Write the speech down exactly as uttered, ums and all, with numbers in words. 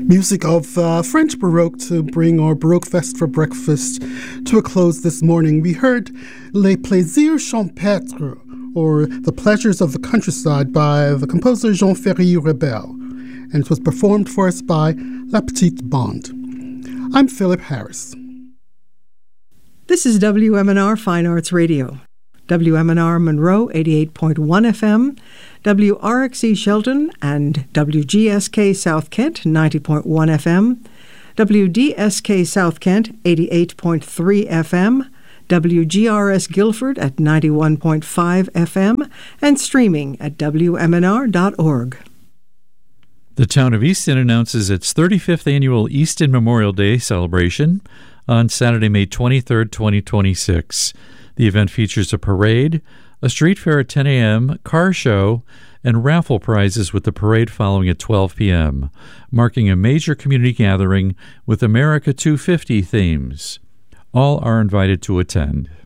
Music of uh, French Baroque to bring our Baroque Fest for breakfast to a close this morning. We heard Les Plaisirs Champêtres, or The Pleasures of the Countryside, by the composer Jean-Ferry Rebel, and it was performed for us by La Petite Bande. I'm Philip Harris. This is W M N R Fine Arts Radio. W M N R Monroe, eighty-eight point one F M, W R X E Shelton and W G S K South Kent, ninety point one F M, W D S K South Kent, eighty-eight point three F M, W G R S Guilford at ninety-one point five F M, and streaming at W M N R dot org. The town of Easton announces its thirty-fifth annual Easton Memorial Day celebration on Saturday, May twenty-third, twenty twenty-six. The event features a parade, a street fair at ten a.m., car show, and raffle prizes with the parade following at twelve p.m., marking a major community gathering with America two fifty themes. All are invited to attend.